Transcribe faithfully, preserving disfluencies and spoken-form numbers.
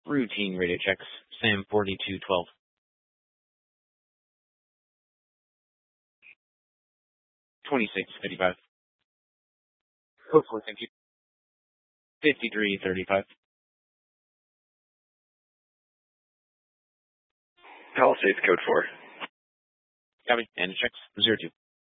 Routine radio checks. Sam forty-two twelve. twenty-six fifty-five. Hopefully, thank you. fifty-three thirty-five. Palisades code four. Copy. And checks zero two.